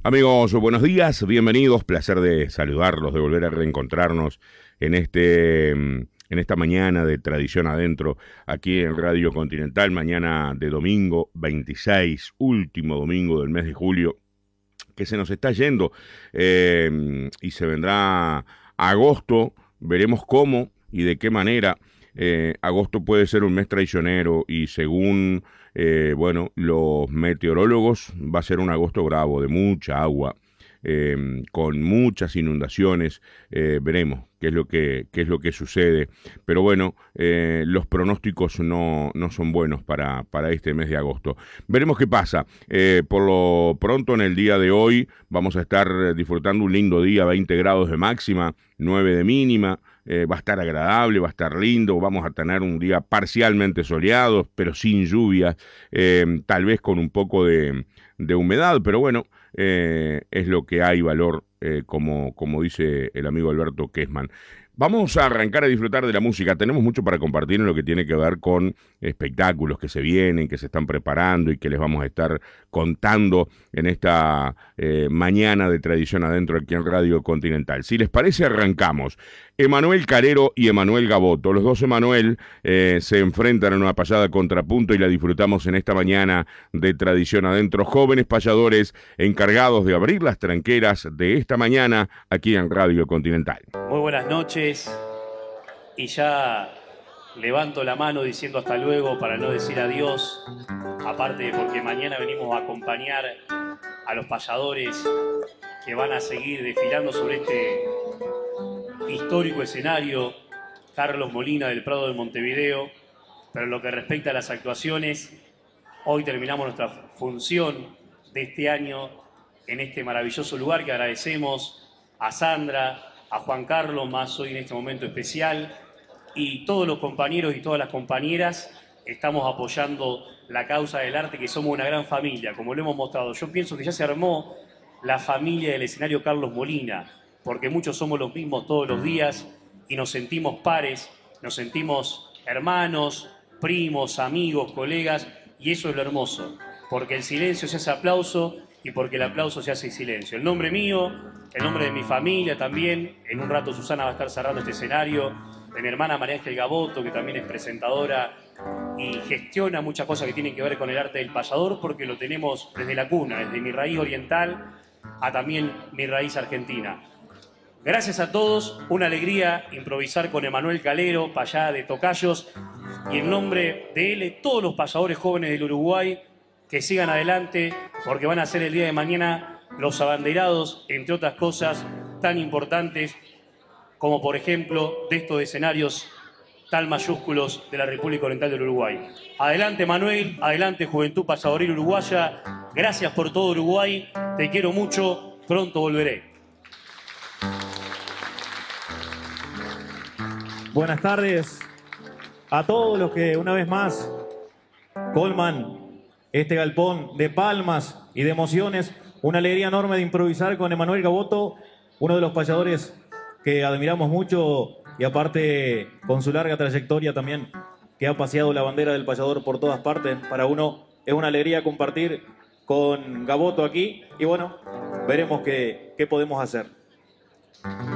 Amigos, buenos días, bienvenidos, placer de saludarlos, de volver a reencontrarnos en esta mañana de Tradición Adentro, aquí en Radio Continental, mañana de domingo 26, último domingo del mes de julio, que se nos está yendo y se vendrá agosto, veremos cómo y de qué manera. Agosto puede ser un mes traicionero y según bueno, los meteorólogos va a ser un agosto bravo de mucha agua, con muchas inundaciones. Veremos qué es lo que sucede. Pero bueno, los pronósticos no son buenos para este mes de agosto. Veremos qué pasa. Por lo pronto, en el día de hoy vamos a estar disfrutando un lindo día, 20 grados de máxima, 9 de mínima. Va a estar agradable, va a estar lindo, vamos a tener un día parcialmente soleado, pero sin lluvia, tal vez con un poco de humedad, pero bueno, es lo que hay valor, como dice el amigo Alberto Kessman. Vamos a arrancar a disfrutar de la música. Tenemos mucho para compartir en lo que tiene que ver con espectáculos que se vienen, que se están preparando y que les vamos a estar contando en esta mañana de Tradición Adentro aquí en Radio Continental. Si les parece, arrancamos. Emanuel Calero y Emanuel Gaboto. Los dos Emanuel se enfrentan en una payada contrapunto y la disfrutamos en esta mañana de Tradición Adentro. Jóvenes payadores encargados de abrir las tranqueras de esta mañana aquí en Radio Continental. Muy buenas noches y ya levanto la mano diciendo hasta luego para no decir adiós, aparte porque mañana venimos a acompañar a los payadores que van a seguir desfilando sobre este histórico escenario, Carlos Molina del Prado de Montevideo. Pero en lo que respecta a las actuaciones, hoy terminamos nuestra función de este año en este maravilloso lugar que agradecemos a Sandra, a Juan Carlos, más hoy en este momento especial, y todos los compañeros y todas las compañeras estamos apoyando la causa del arte, que somos una gran familia, como lo hemos mostrado. Yo pienso que ya se armó la familia del escenario Carlos Molina, porque muchos somos los mismos todos los días y nos sentimos pares, nos sentimos hermanos, primos, amigos, colegas, y eso es lo hermoso, porque el silencio se hace aplauso y porque el aplauso se hace silencio. El nombre mío, el nombre de mi familia también, en un rato Susana va a estar cerrando este escenario, de mi hermana María Ángel Gaboto, que también es presentadora y gestiona muchas cosas que tienen que ver con el arte del payador, porque lo tenemos desde la cuna, desde mi raíz oriental a también mi raíz argentina. Gracias a todos, una alegría improvisar con Emanuel Calero, payá de Tocayos, y en nombre de él, todos los payadores jóvenes del Uruguay, que sigan adelante, porque van a ser el día de mañana los abanderados, entre otras cosas tan importantes, como por ejemplo de estos escenarios tan mayúsculos de la República Oriental del Uruguay. Adelante Manuel, adelante Juventud Payadoril Uruguaya, gracias por todo Uruguay, te quiero mucho, pronto volveré. Buenas tardes a todos los que una vez más colman este galpón de palmas y de emociones. Una alegría enorme de improvisar con Emanuel Gaboto, uno de los payadores que admiramos mucho y aparte con su larga trayectoria también, que ha paseado la bandera del payador por todas partes. Para uno es una alegría compartir con Gaboto aquí y bueno, veremos qué podemos hacer.